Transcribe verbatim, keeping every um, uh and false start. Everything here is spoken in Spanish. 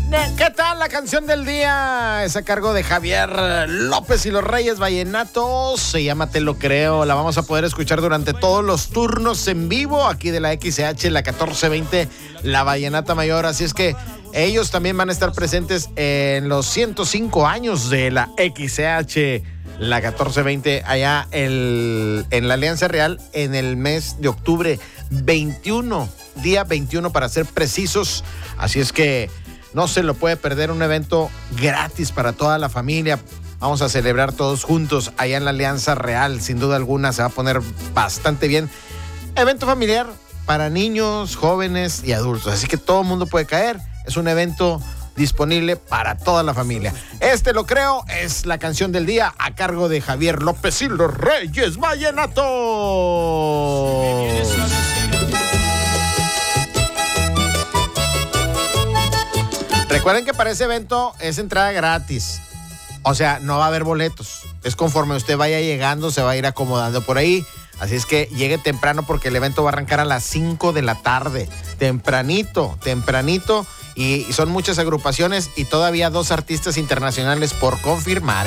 ¿Qué tal la canción del día? Es a cargo de Javier López y los Reyes Vallenatos. Se llama Te lo creo. La vamos a poder escuchar durante todos los turnos en vivo aquí de la X C H, la catorce veinte, la Vallenata Mayor. Así es que ellos también van a estar presentes en los ciento cinco años de la X C H, la catorce veinte, allá el, en la Alianza Real, en el mes de octubre veintiuno, día veintiuno para ser precisos. Así es que no se lo puede perder, un evento gratis para toda la familia. Vamos a celebrar todos juntos allá en la Alianza Real. Sin duda alguna se va a poner bastante bien. Evento familiar para niños, jóvenes y adultos. Así que todo el mundo puede caer. Es un evento disponible para toda la familia. Este lo creo, es la canción del día a cargo de Javier López y los Reyes Vallenatos. Recuerden que para ese evento es entrada gratis. O sea, no va a haber boletos. Es conforme usted vaya llegando, se va a ir acomodando por ahí. Así es que llegue temprano porque el evento va a arrancar a las cinco de la tarde. Tempranito, tempranito. Y son muchas agrupaciones y todavía dos artistas internacionales por confirmar.